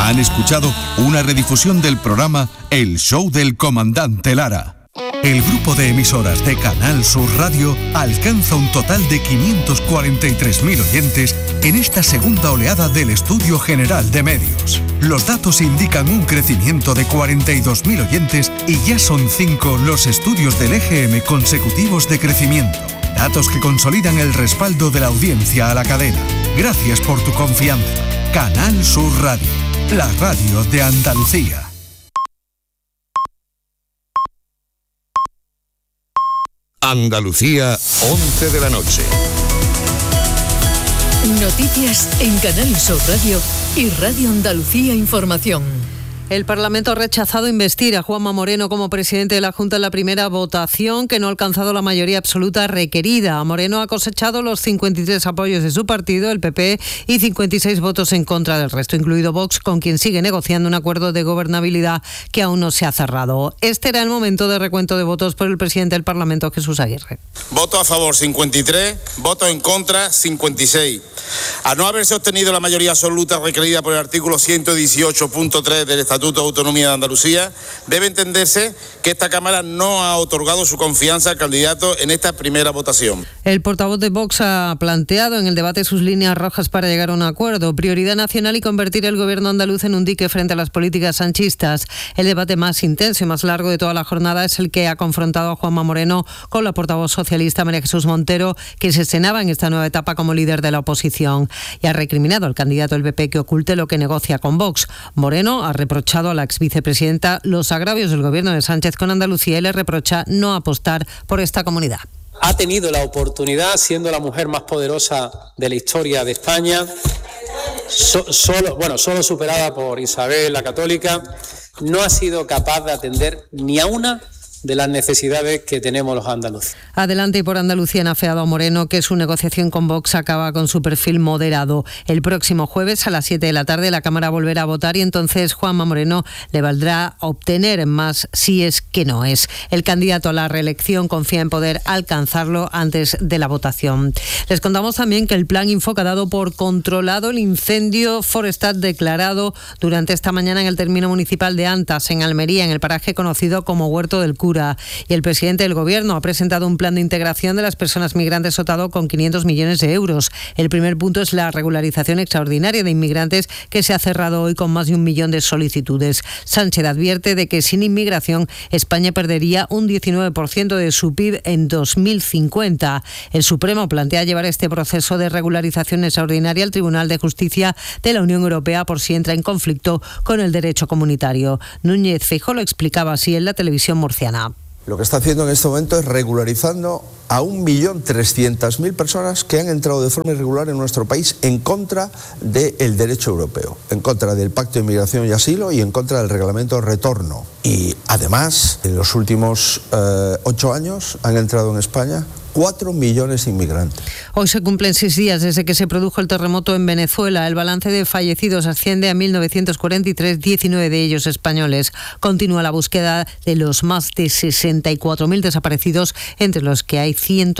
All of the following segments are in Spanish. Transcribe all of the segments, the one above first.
Han escuchado una redifusión del programa El Show del Comandante Lara. El grupo de emisoras de Canal Sur Radio alcanza un total de 543.000 oyentes en esta segunda oleada del Estudio General de Medios. Los datos indican un crecimiento de 42.000 oyentes y ya son 5 los estudios del EGM consecutivos de crecimiento. Datos que consolidan el respaldo de la audiencia a la cadena. Gracias por tu confianza. Canal Sur Radio, la radio de Andalucía. Andalucía, 11 de la noche. Noticias en Canal Sur Radio y Radio Andalucía Información. El Parlamento ha rechazado investir a Juanma Moreno como presidente de la Junta en la primera votación, que no ha alcanzado la mayoría absoluta requerida. Moreno ha cosechado los 53 apoyos de su partido, el PP, y 56 votos en contra del resto, incluido Vox, con quien sigue negociando un acuerdo de gobernabilidad que aún no se ha cerrado. Este era el momento de recuento de votos por el presidente del Parlamento, Jesús Aguirre. Voto a favor 53, voto en contra 56. Al no haberse obtenido la mayoría absoluta requerida por el artículo 118.3 del Estatuto de Autonomía de Andalucía, debe entenderse que esta Cámara no ha otorgado su confianza al candidato en esta primera votación. El portavoz de Vox ha planteado en el debate sus líneas rojas para llegar a un acuerdo: prioridad nacional y convertir el gobierno andaluz en un dique frente a las políticas sanchistas. El debate más intenso y más largo de toda la jornada es el que ha confrontado a Juanma Moreno con la portavoz socialista María Jesús Montero, que se estrenaba en esta nueva etapa como líder de la oposición, y ha recriminado al candidato del PP que oculte lo que negocia con Vox. Moreno ha reprochado a la exvicepresidenta los agravios del gobierno de Sánchez con Andalucía y le reprocha no apostar por esta comunidad. Ha tenido la oportunidad, siendo la mujer más poderosa de la historia de España, solo superada por Isabel la Católica, no ha sido capaz de atender ni a una de las necesidades que tenemos los andaluces. Adelante y por Andalucía han afeado a Moreno que su negociación con Vox acaba con su perfil moderado. El próximo jueves a las 7 de la tarde la Cámara volverá a votar y entonces Juanma Moreno le valdrá obtener más si es que no es. El candidato a la reelección confía en poder alcanzarlo antes de la votación. Les contamos también que el plan Infoca ha dado por controlado el incendio forestal declarado durante esta mañana en el término municipal de Antas, en Almería, en el paraje conocido como Huerto del Cura. Y el presidente del Gobierno ha presentado un plan de integración de las personas migrantes dotado con 500 millones de euros. El primer punto es la regularización extraordinaria de inmigrantes, que se ha cerrado hoy con más de 1 millón de solicitudes. Sánchez advierte de que sin inmigración España perdería un 19% de su PIB en 2050. El Supremo plantea llevar este proceso de regularización extraordinaria al Tribunal de Justicia de la Unión Europea por si entra en conflicto con el derecho comunitario. Núñez Feijóo lo explicaba así en la televisión murciana. Lo que está haciendo en este momento es regularizando a 1.300.000 personas que han entrado de forma irregular en nuestro país en contra del derecho europeo, en contra del Pacto de Inmigración y Asilo y en contra del Reglamento de Retorno. Y además, en los últimos 8 años han entrado en España 4 millones de inmigrantes. Hoy se cumplen 6 días desde que se produjo el terremoto en Venezuela. El balance de fallecidos asciende a 1.943, 19 de ellos españoles. Continúa la búsqueda de los más de 64.000 desaparecidos, entre los que hay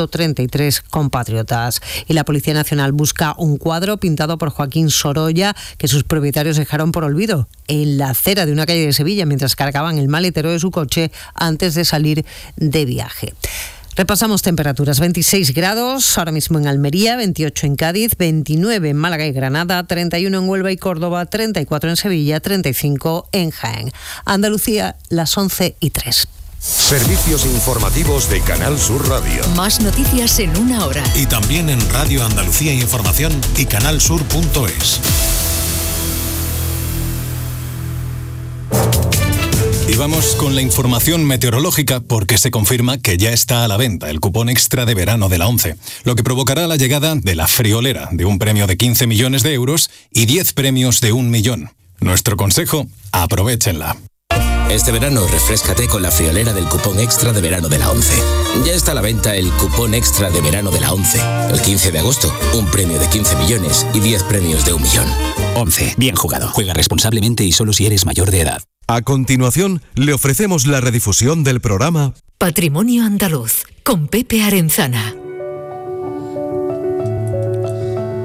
133 compatriotas. Y la Policía Nacional busca un cuadro pintado por Joaquín Sorolla que sus propietarios dejaron por olvido en la acera de una calle de Sevilla mientras cargaban el maletero de su coche antes de salir de viaje. Repasamos temperaturas: 26 grados ahora mismo en Almería, 28 en Cádiz, 29 en Málaga y Granada, 31 en Huelva y Córdoba, 34 en Sevilla, 35 en Jaén. Andalucía, las 11:03. Servicios informativos de Canal Sur Radio. Más noticias en una hora. Y también en Radio Andalucía Información y canalsur.es. Y vamos con la información meteorológica porque se confirma que ya está a la venta el cupón extra de verano de la ONCE, lo que provocará la llegada de la friolera de un premio de 15 millones de euros y 10 premios de 1 millón. Nuestro consejo: aprovéchenla. Este verano refréscate con la friolera del cupón extra de verano de la ONCE. Ya está a la venta el cupón extra de verano de la ONCE. El 15 de agosto, un premio de 15 millones y 10 premios de 1 millón. ONCE, bien jugado. Juega responsablemente y solo si eres mayor de edad. A continuación, le ofrecemos la redifusión del programa Patrimonio Andaluz, con Pepe Arenzana.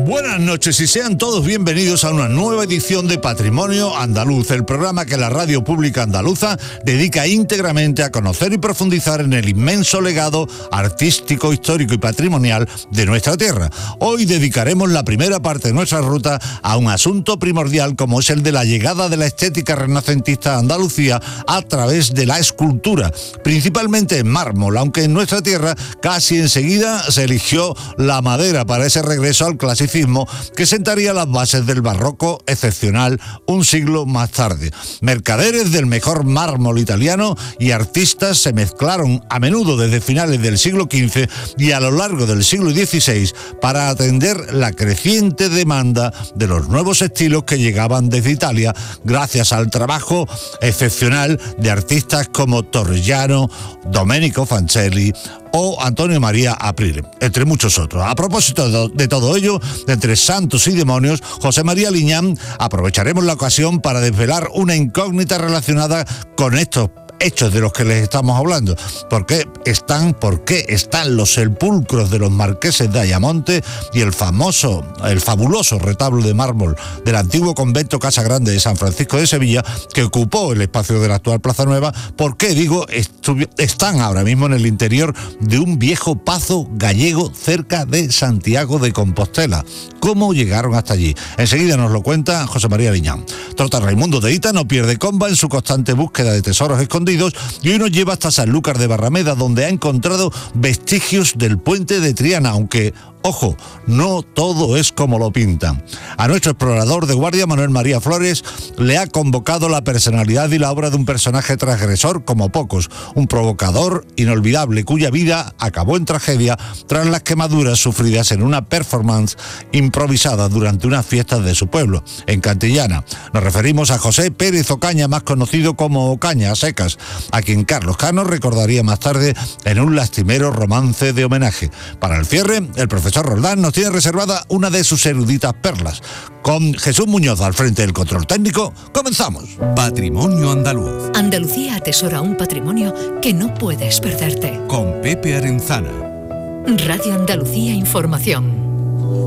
Buenas noches y sean todos bienvenidos a una nueva edición de Patrimonio Andaluz, el programa que la Radio Pública Andaluza dedica íntegramente a conocer y profundizar en el inmenso legado artístico, histórico y patrimonial de nuestra tierra. Hoy dedicaremos la primera parte de nuestra ruta a un asunto primordial como es el de la llegada de la estética renacentista a Andalucía a través de la escultura, principalmente en mármol, aunque en nuestra tierra casi enseguida se eligió la madera para ese regreso al clasicismo que sentaría las bases del barroco excepcional un siglo más tarde. Mercaderes del mejor mármol italiano y artistas se mezclaron a menudo desde finales del siglo XV y a lo largo del siglo XVI para atender la creciente demanda de los nuevos estilos que llegaban desde Italia gracias al trabajo excepcional de artistas como Torrigiano, Domenico Fancelli o Antonio María Aprile, entre muchos otros. A propósito de todo ello, de entre santos y demonios, José María Liñán, aprovecharemos la ocasión para desvelar una incógnita relacionada con estos hechos de los que les estamos hablando. ¿Por qué están los sepulcros de los marqueses de Ayamonte y el fabuloso retablo de mármol del antiguo convento Casa Grande de San Francisco de Sevilla, que ocupó el espacio de la actual Plaza Nueva? ¿Por qué, están ahora mismo en el interior de un viejo pazo gallego cerca de Santiago de Compostela? ¿Cómo llegaron hasta allí? Enseguida nos lo cuenta José María Liñán. Trota Raimundo de Ita no pierde comba en su constante búsqueda de tesoros escondidos y hoy nos lleva hasta Sanlúcar de Barrameda, donde ha encontrado vestigios del puente de Triana, aunque, ojo, no todo es como lo pintan. A nuestro explorador de guardia, Manuel María Flores, le ha convocado la personalidad y la obra de un personaje transgresor como pocos, un provocador inolvidable cuya vida acabó en tragedia tras las quemaduras sufridas en una performance improvisada durante unas fiestas de su pueblo, en Cantillana. Nos referimos a José Pérez Ocaña, más conocido como Ocaña a secas, a quien Carlos Cano recordaría más tarde en un lastimero romance de homenaje. Para el cierre, el profesor Roldán nos tiene reservada una de sus eruditas perlas. Con Jesús Muñoz al frente del control técnico, comenzamos. Patrimonio Andaluz. Andalucía atesora un patrimonio que no puedes perderte. Con Pepe Arenzana. Radio Andalucía Información.